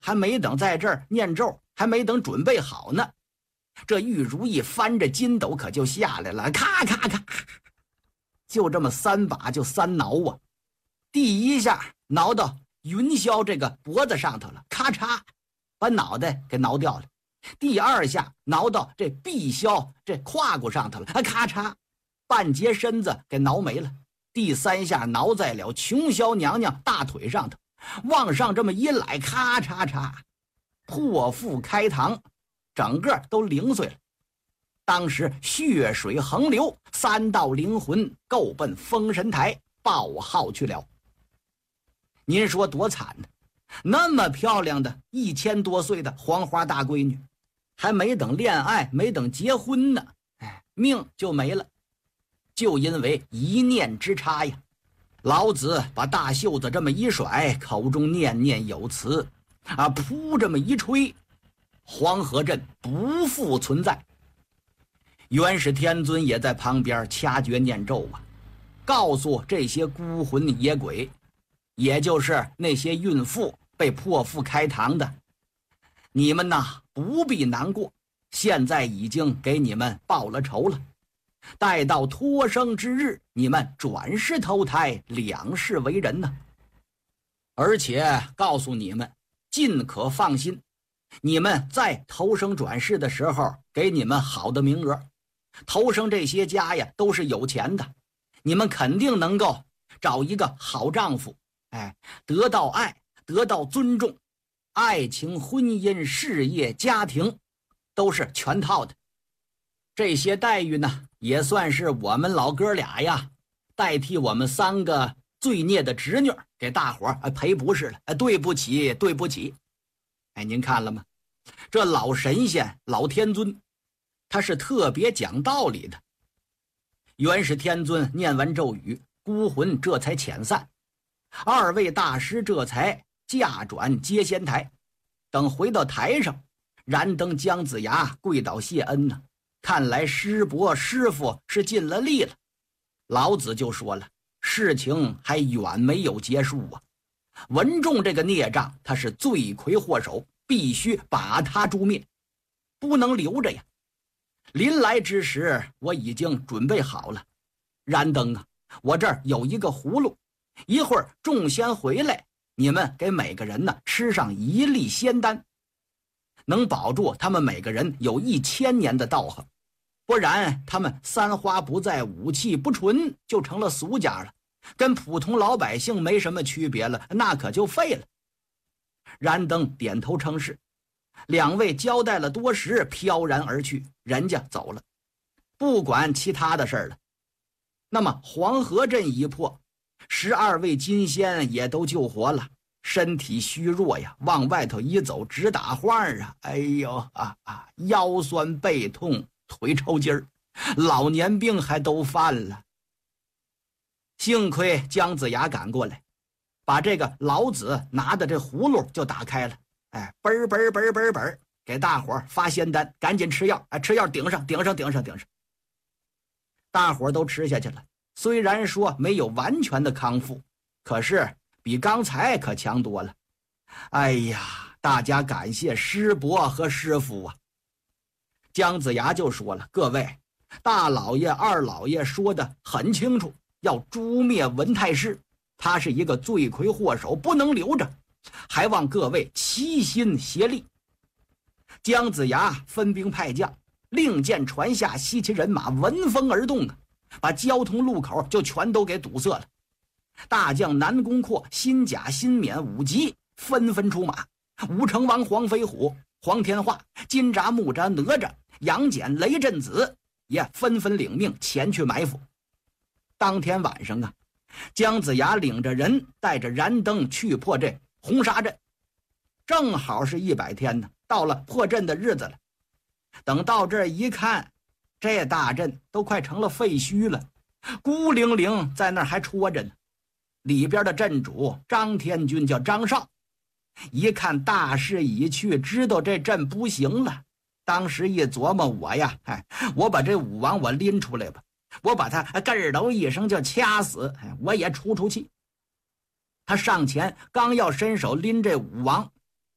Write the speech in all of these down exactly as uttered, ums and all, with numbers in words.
还没等在这儿念咒，还没等准备好呢，这玉如意翻着筋斗可就下来了，咔咔咔，就这么三把就三挠啊。第一下挠到云霄这个脖子上头了，咔嚓，把脑袋给挠掉了。第二下挠到这碧霄这胯骨上头了，咔嚓，半截身子给挠没了。第三下挠在了琼霄娘娘大腿上头，往上这么一来，咔嚓嚓，破腹开膛，整个都零碎了。当时血水横流，三道灵魂够奔封神台报号去了。您说多惨呢？那么漂亮的一千多岁的黄花大闺女，还没等恋爱，没等结婚呢，哎，命就没了。就因为一念之差呀。老子把大袖子这么一甩，口中念念有词啊，噗这么一吹，黄河镇不复存在。元始天尊也在旁边掐诀念咒啊，告诉这些孤魂野鬼，也就是那些孕妇被破腹开膛的，你们呐不必难过，现在已经给你们报了仇了。待到脱生之日，你们转世投胎，两世为人呢。而且告诉你们，尽可放心，你们在投生转世的时候，给你们好的名额。投生这些家呀，都是有钱的，你们肯定能够找一个好丈夫，哎，得到爱，得到尊重，爱情、婚姻、事业、家庭，都是全套的。这些待遇呢，也算是我们老哥俩呀，代替我们三个罪孽的侄女给大伙儿赔不是了，对不起，对不起。哎，您看了吗？这老神仙老天尊，他是特别讲道理的。元始天尊念完咒语，孤魂这才遣散，二位大师这才驾转接仙台。等回到台上，燃灯姜子牙跪倒谢恩呢、啊。看来师伯师傅是尽了力了。老子就说了，事情还远没有结束啊。文仲这个孽障，他是罪魁祸首，必须把他诛灭，不能留着呀。临来之时，我已经准备好了。燃灯啊，我这儿有一个葫芦，一会儿众仙回来，你们给每个人呢吃上一粒仙丹，能保住他们每个人有一千年的道行。不然他们三花不在，武器不纯，就成了俗家了，跟普通老百姓没什么区别了，那可就废了。燃灯点头称是，两位交代了多时，飘然而去，人家走了，不管其他的事儿了。那么黄河镇一破，十二位金仙也都救活了，身体虚弱呀，往外头一走直打晃啊，哎呦啊啊，腰酸背痛，腿抽筋儿，老年病还都犯了。幸亏姜子牙赶过来，把这个老子拿的这葫芦就打开了，哎，嘣儿嘣儿嘣儿嘣儿嘣儿，给大伙儿发仙丹，赶紧吃药，哎，吃药顶上顶上顶上顶上。大伙儿都吃下去了，虽然说没有完全的康复，可是比刚才可强多了。哎呀，大家感谢师伯和师父啊。姜子牙就说了，各位，大老爷二老爷说的很清楚，要诛灭文太师，他是一个罪魁祸首，不能留着，还望各位齐心协力。姜子牙分兵派将，令箭传下，西岐人马闻风而动啊，把交通路口就全都给堵塞了。大将南宫阔、辛甲、辛勉五级纷纷出马，吴成王黄飞虎、黄天化、金吒、木吒、哪吒、杨戬、雷震子也纷纷领命前去埋伏。当天晚上啊，姜子牙领着人带着燃灯去破这红沙镇，正好是一百天呢，到了破阵的日子了。等到这儿一看，这大阵都快成了废墟了，孤零零在那儿还戳着呢。里边的镇主张天军叫张绍，一看大势已去，知道这阵不行了。当时一琢磨，我呀，哎，我把这武王我拎出来吧，我把他咯噔一声就掐死，哎，我也出出气。他上前刚要伸手拎这武王，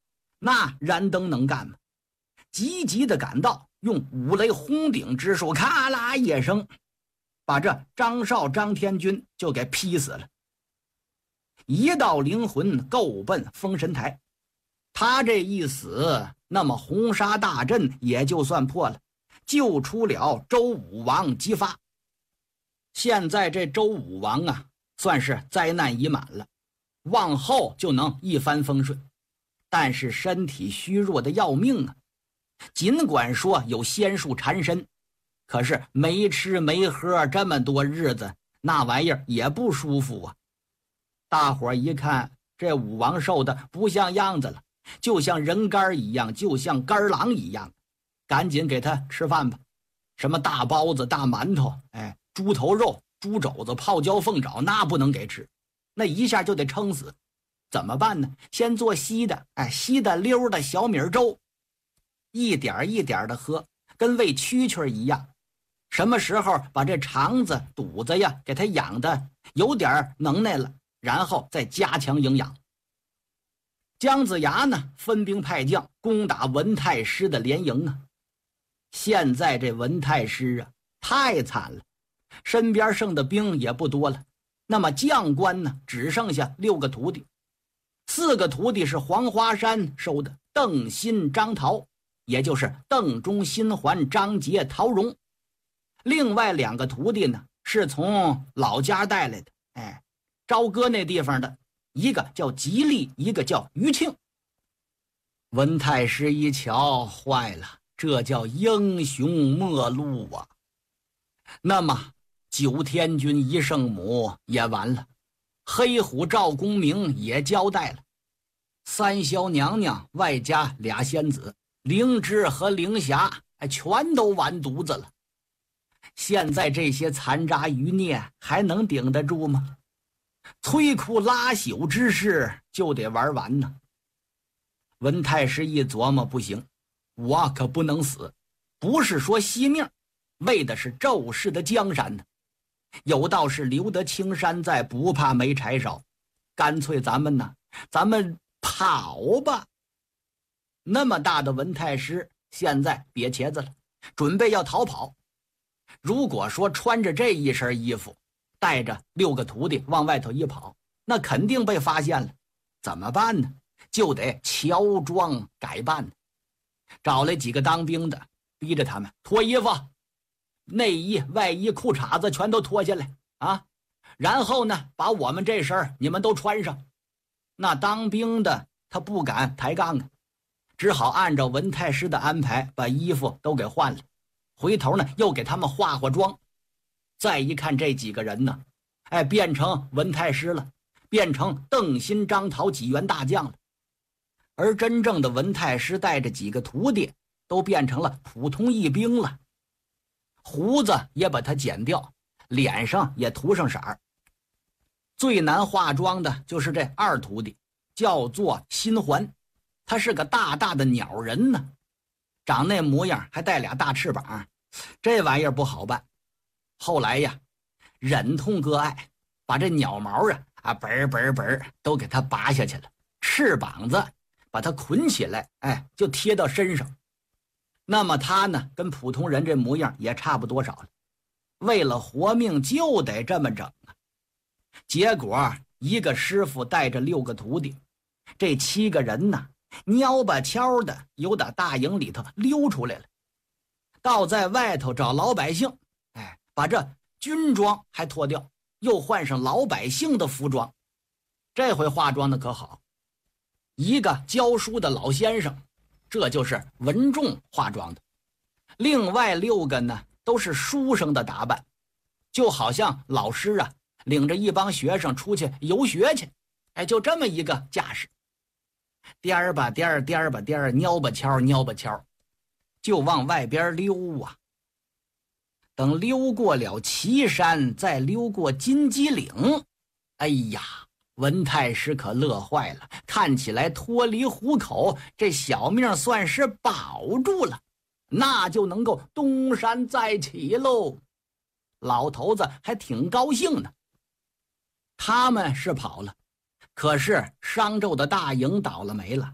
那燃灯能干吗？急急的赶到，用五雷轰顶之术，咔啦一声，把这张绍、张天军就给劈死了。一道灵魂够奔封神台，他这一死，那么红沙大阵也就算破了，救出了周武王姬发。现在这周武王啊，算是灾难已满了，往后就能一帆风顺，但是身体虚弱的要命啊。尽管说有仙术缠身，可是没吃没喝这么多日子，那玩意儿也不舒服啊。大伙儿一看这武王瘦的不像样子了，就像人干一样，就像干狼一样，赶紧给他吃饭吧。什么大包子、大馒头，哎，猪头肉、猪肘子、泡椒凤爪，那不能给吃，那一下就得撑死。怎么办呢？先做稀的，哎，稀的溜的小米粥，一点一点的喝，跟喂蛐蛐一样。什么时候把这肠子、肚子呀给它养的有点能耐了，然后再加强营养。姜子牙呢，分兵派将攻打文太师的连营啊。现在这文太师啊，太惨了，身边剩的兵也不多了。那么将官呢，只剩下六个徒弟，四个徒弟是黄花山收的邓辛、张桃，也就是邓忠、辛环、张杰、陶荣。另外两个徒弟呢，是从老家带来的，哎，朝歌那地方的，一个叫吉利，一个叫余庆。文太师一瞧，坏了，这叫英雄末路啊！那么九天军一圣母也完了，黑虎赵公明也交代了，三霄娘娘外加俩仙子灵芝和灵霞，哎，全都完犊子了。现在这些残渣余孽还能顶得住吗？摧枯拉朽之事就得玩完呢。文太师一琢磨，不行，我可不能死，不是说惜命，为的是周氏的江山呢。有道是留得青山在，不怕没柴烧，干脆咱们呢，咱们跑吧。那么大的文太师现在瘪茄子了，准备要逃跑。如果说穿着这一身衣服，带着六个徒弟往外头一跑，那肯定被发现了。怎么办呢？就得乔装改扮，找来几个当兵的，逼着他们脱衣服，内衣、外衣、裤衩子全都脱下来啊！然后呢，把我们这身你们都穿上。那当兵的他不敢抬杠啊，只好按照文太师的安排把衣服都给换了。回头呢，又给他们化化妆。再一看这几个人呢，哎，变成文太师了，变成邓辛、张桃几员大将了。而真正的文太师带着几个徒弟都变成了普通义兵了，胡子也把它剪掉，脸上也涂上色儿。最难化妆的就是这二徒弟，叫做辛环，他是个大大的鸟人呢，长那模样还带俩大翅膀，这玩意儿不好办。后来呀，忍痛割爱，把这鸟毛啊啊本本本都给他拔下去了，翅膀子把它捆起来，哎，就贴到身上。那么他呢，跟普通人这模样也差不多少了。为了活命，就得这么整啊。结果一个师傅带着六个徒弟，这七个人呢，蔫吧悄的由打大营里头溜出来了，倒在外头找老百姓，哎，把这军装还脱掉，又换上老百姓的服装。这回化妆的可好，一个教书的老先生，这就是文仲化妆的。另外六个呢，都是书生的打扮，就好像老师啊领着一帮学生出去游学去，哎，就这么一个架势。颠儿吧颠儿，颠儿吧颠儿，蔫吧悄，蔫吧悄，就往外边溜啊。等溜过了岐山，再溜过金鸡岭，哎呀，文太师可乐坏了，看起来脱离虎口，这小命算是保住了，那就能够东山再起喽。老头子还挺高兴呢。他们是跑了，可是商纣的大营倒了霉了，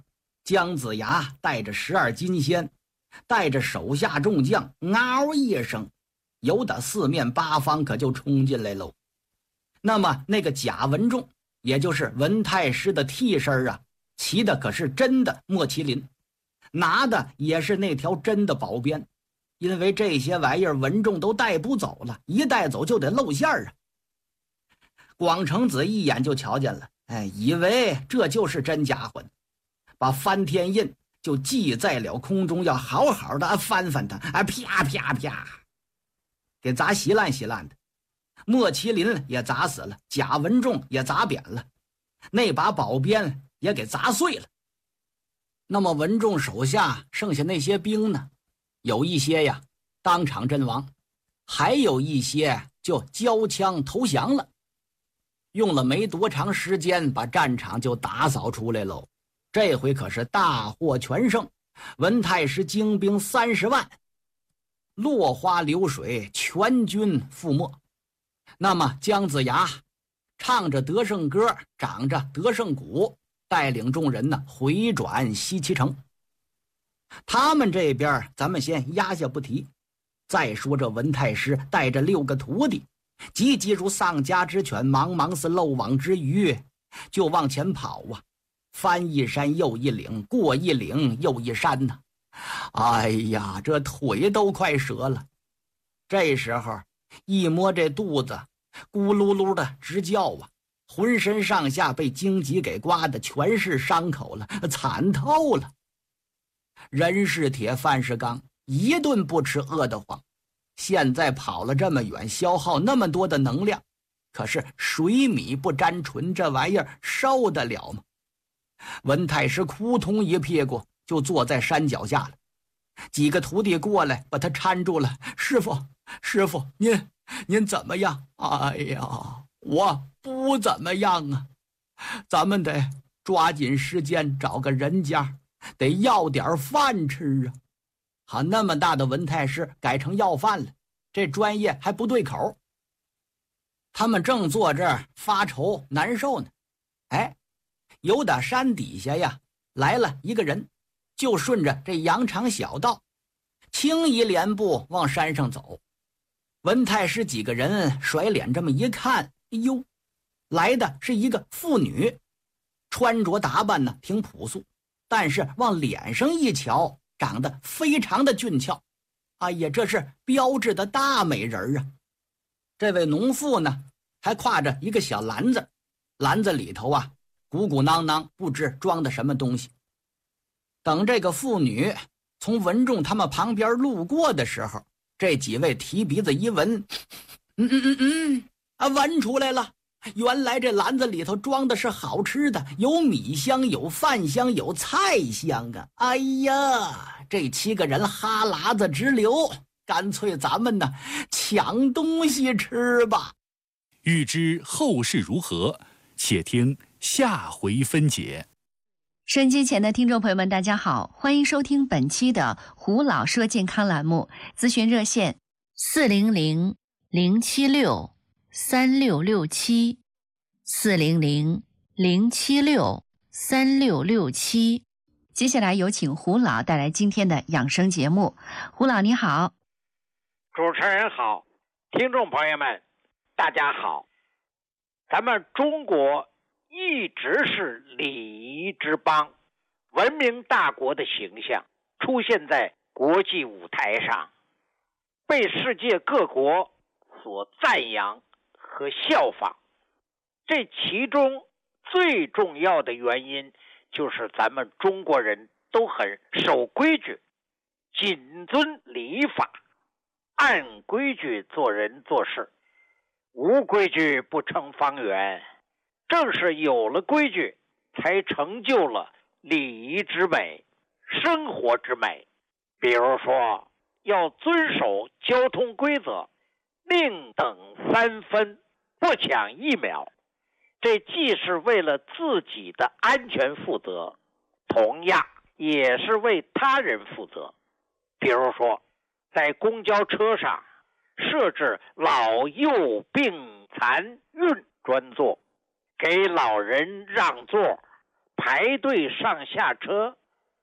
姜子牙带着十二金仙，带着手下众将，嗷一声，由打四面八方可就冲进来喽。那么那个贾文仲，也就是文太师的替身啊，骑的可是真的莫麒麟，拿的也是那条真的宝鞭，因为这些玩意儿文仲都带不走了，一带走就得露馅儿啊。广成子一眼就瞧见了，哎，以为这就是真家伙，把翻天印就系在了空中，要好好的翻翻它，啊，啪啪啪，给砸稀烂稀烂的。莫麒麟也砸死了，贾文仲也砸扁了，那把宝鞭也给砸碎了。那么文仲手下剩下那些兵呢，有一些呀当场阵亡，还有一些就交枪投降了。用了没多长时间，把战场就打扫出来喽。这回可是大获全胜，文太师精兵三十万，落花流水，全军覆没。那么姜子牙唱着得胜歌，掌着得胜鼓，带领众人呢回转西岐城。他们这边咱们先压下不提。再说这文太师带着六个徒弟，急急如丧家之犬，茫茫似漏网之鱼，就往前跑啊，翻一山又一岭，过一岭又一山呢、啊、哎呀，这腿都快折了。这时候一摸这肚子，咕噜噜的直叫啊，浑身上下被荆棘给刮的全是伤口了，惨透了。人是铁，饭是钢，一顿不吃饿得慌。现在跑了这么远，消耗那么多的能量，可是水米不沾唇，这玩意儿受得了吗？文太师扑通一屁股就坐在山脚下了。几个徒弟过来把他搀住了。师傅，师傅，您您怎么样？哎呀，我不怎么样啊，咱们得抓紧时间找个人家，得要点饭吃啊。好，那么大的文太师改成要饭了，这专业还不对口。他们正坐这儿发愁难受呢，哎，有打山底下呀来了一个人，就顺着这羊肠小道轻移连步往山上走。文太师几个人甩脸这么一看，哎呦，来的是一个妇女，穿着打扮呢挺朴素，但是往脸上一瞧，长得非常的俊俏。哎呀，这是标致的大美人啊。这位农妇呢还挎着一个小篮子，篮子里头啊鼓鼓囊囊，不知装的什么东西。等这个妇女从文仲他们旁边路过的时候，这几位提鼻子一闻，嗯嗯嗯嗯啊，闻出来了，原来这篮子里头装的是好吃的，有米香，有饭香，有菜香啊。哎呀，这七个人哈喇子直流，干脆咱们呢抢东西吃吧。 欲知后事如何，且听下回分解。 收音机前的听众朋友们，大家好，欢迎收听本期的胡老说健康栏目，咨询热线四零零零七六三六六七四零零零七六三六六七。接下来有请胡老带来今天的养生节目。胡老你好。 主持人好，听众朋友们大家好。咱们中国一直是礼仪之邦，文明大国的形象出现在国际舞台上，被世界各国所赞扬和效仿。这其中最重要的原因就是咱们中国人都很守规矩，谨遵礼法，按规矩做人做事，无规矩不成方圆。正是有了规矩，才成就了礼仪之美，生活之美。比如说，要遵守交通规则，宁等三分，不抢一秒。这既是为了自己的安全负责，同样也是为他人负责。比如说，在公交车上设置老幼病残孕专座，给老人让座，排队上下车，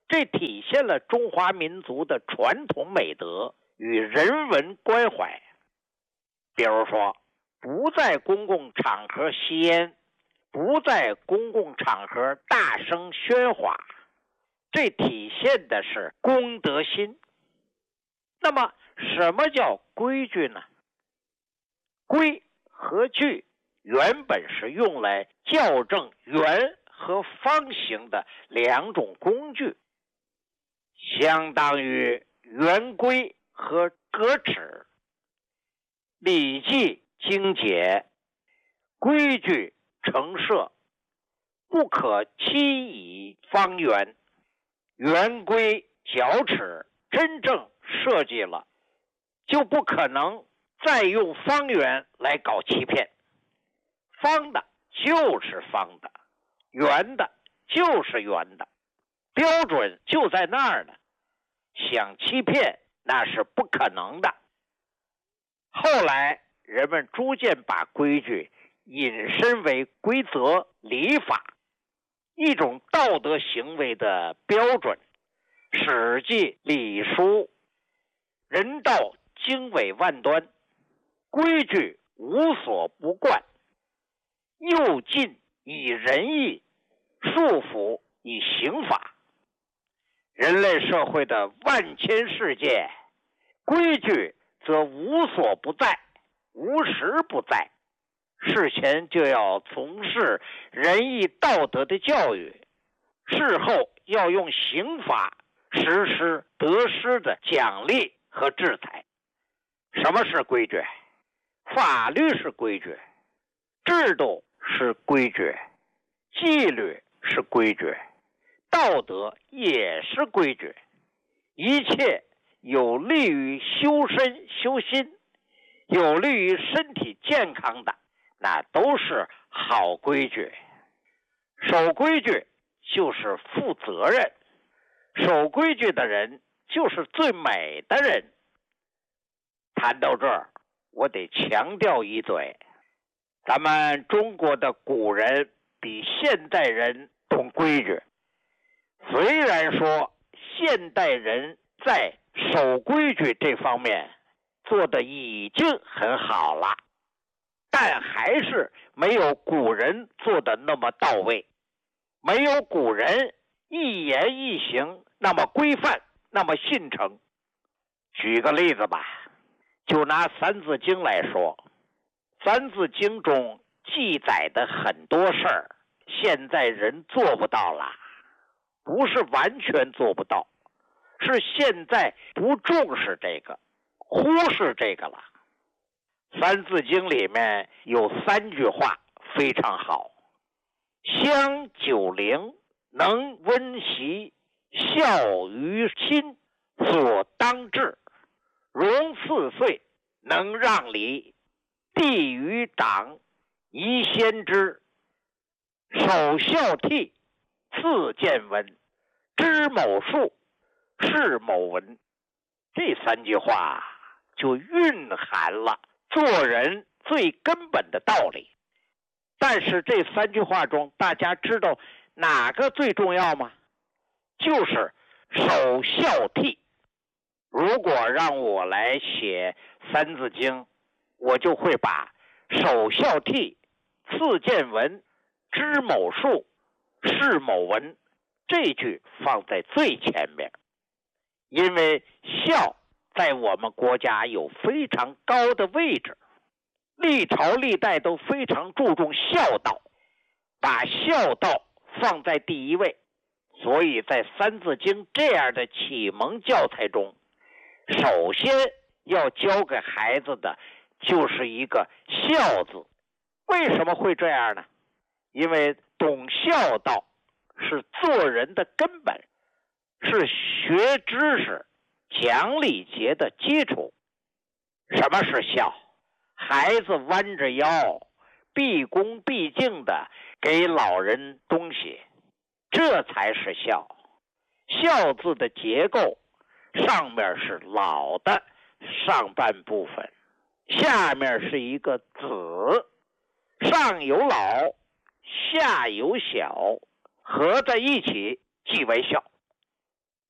这体现了中华民族的传统美德与人文关怀。比如说，不在公共场合吸烟，不在公共场合大声喧哗，这体现的是公德心。那么什么叫规矩呢？规和矩原本是用来校正圆和方形的两种工具，相当于圆规和格尺。礼记经解，规矩成设，不可欺以方圆。圆规角尺真正设计了，就不可能再用方圆来搞欺骗。方的就是方的，圆的就是圆的，标准就在那儿呢，想欺骗那是不可能的。后来人们逐渐把规矩引申为规则、礼法，一种道德行为的标准。史记、礼书，人道经纬万端，规矩无所不贯，诱禁以仁义，束缚以刑法。人类社会的万千世界，规矩则无所不在，无时不在。事前就要从事仁义道德的教育，事后要用刑法实施得失的奖励和制裁。什么是规矩？法律是规矩，制度是规矩，纪律是规矩，道德也是规矩。一切有利于修身修心，有利于身体健康的，那都是好规矩。守规矩就是负责任，守规矩的人就是最美的人。谈到这儿，我得强调一嘴，咱们中国的古人比现代人懂规矩。虽然说现代人在守规矩这方面做的已经很好了，但还是没有古人做的那么到位，没有古人一言一行那么规范，那么信诚。举个例子吧，就拿《三字经》来说，《三字经》中记载的很多事儿，现在人做不到了，不是完全做不到，是现在不重视这个，忽视这个了。《三字经》里面有三句话非常好：香九龄，能温席，孝于亲，所当治；融四岁，能让梨，悌于长，宜先知；首孝悌，次见闻，知某数，是某文。这三句话就蕴含了做人最根本的道理。但是这三句话中，大家知道哪个最重要吗？就是首孝悌。如果让我来写三字经，我就会把首孝悌，次见闻，知某数，是某文这句放在最前面。因为孝在我们国家有非常高的位置，历朝历代都非常注重孝道，把孝道放在第一位。所以在《三字经》这样的启蒙教材中，首先要教给孩子的就是一个孝字。为什么会这样呢？因为懂孝道是做人的根本，是学知识、讲礼节的基础。什么是孝？孩子弯着腰，毕恭毕敬的给老人东西，这才是孝。孝字的结构，上面是老的上半部分，下面是一个子，上有老，下有小，合在一起即为孝。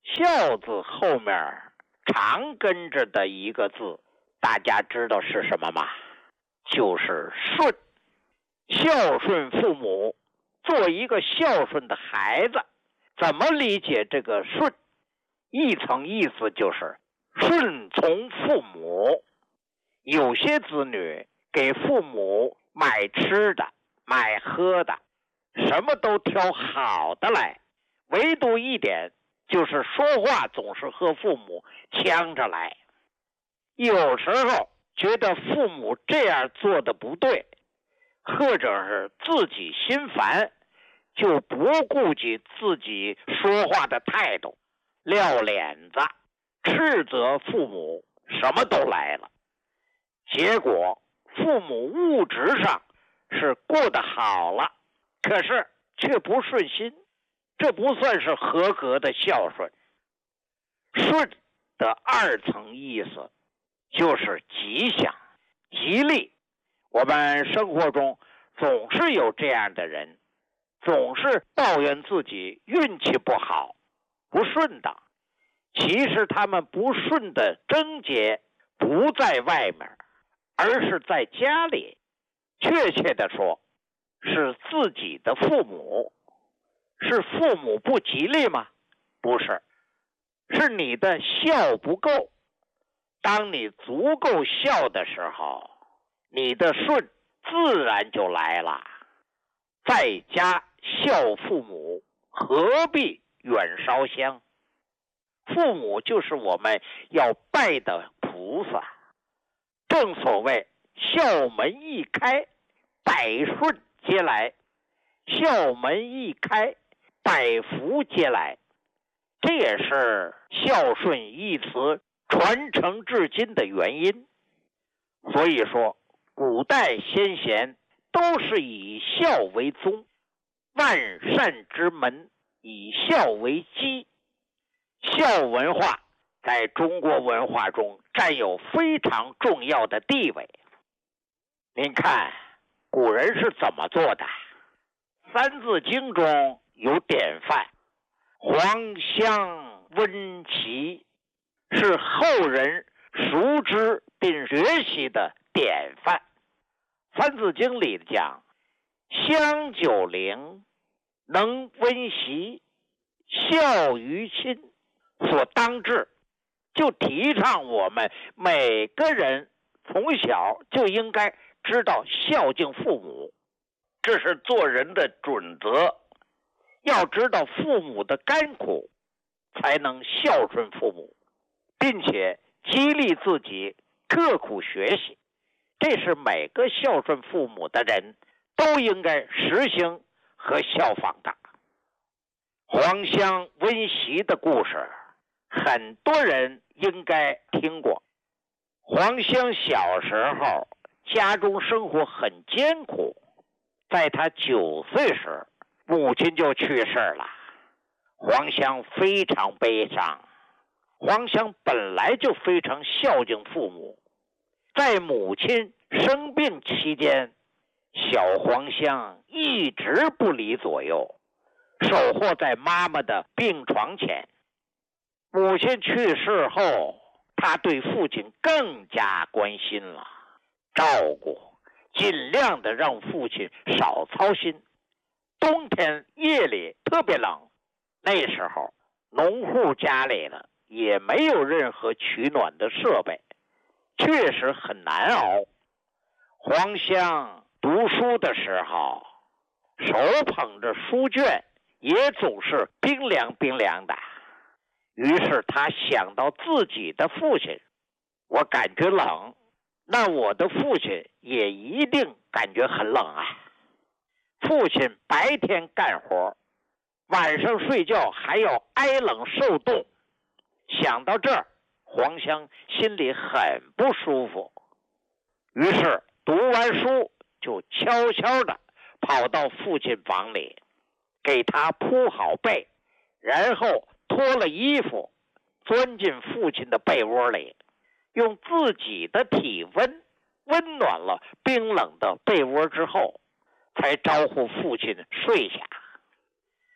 孝字后面常跟着的一个字，大家知道是什么吗？就是顺。孝顺父母，做一个孝顺的孩子，怎么理解这个顺？一层意思就是顺从父母。有些子女给父母买吃的买喝的，什么都挑好的来，唯独一点就是说话总是和父母呛着来。有时候觉得父母这样做的不对，或者是自己心烦，就不顾及自己说话的态度，撂脸子，斥责父母，什么都来了。结果父母物质上是过得好了，可是却不顺心，这不算是合格的孝顺。顺的二层意思就是吉祥、吉利。我们生活中总是有这样的人，总是抱怨自己运气不好，不顺当。其实他们不顺的症结不在外面，而是在家里。确切的说，是自己的父母。是父母不吉利吗？不是，是你的孝不够。当你足够孝的时候，你的顺自然就来了。在家孝父母，何必远烧香？父母就是我们要拜的菩萨。正所谓孝门一开，百顺皆来；孝门一开，百福皆来。这也是孝顺一词传承至今的原因。所以说，古代先贤都是以孝为宗，万善之门，以孝为基。孝文化在中国文化中占有非常重要的地位。您看古人是怎么做的？三字经中有典范，黄香温习是后人熟知并学习的典范。三字经里讲，香九龄，能温习，孝于亲，所当治，就提倡我们每个人从小就应该知道孝敬父母，这是做人的准则。要知道父母的甘苦，才能孝顺父母，并且激励自己刻苦学习。这是每个孝顺父母的人都应该实行和效仿的。黄香温习的故事，很多人应该听过。黄香小时候家中生活很艰苦，在他九岁时，母亲就去世了。黄香非常悲伤。黄香本来就非常孝敬父母，在母亲生病期间，小黄香一直不离左右，守候在妈妈的病床前。母亲去世后，他对父亲更加关心了，照顾，尽量的让父亲少操心。冬天夜里特别冷，那时候农户家里的也没有任何取暖的设备，确实很难熬。黄香读书的时候，手捧着书卷，也总是冰凉冰凉的。于是他想到自己的父亲，我感觉冷，那我的父亲也一定感觉很冷啊。父亲白天干活，晚上睡觉还要挨冷受冻。想到这儿，黄香心里很不舒服，于是读完书就悄悄地跑到父亲房里，给他铺好被，然后脱了衣服，钻进父亲的被窝里，用自己的体温温暖了冰冷的被窝之后，才招呼父亲睡下。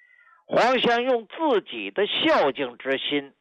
黄香用自己的孝敬之心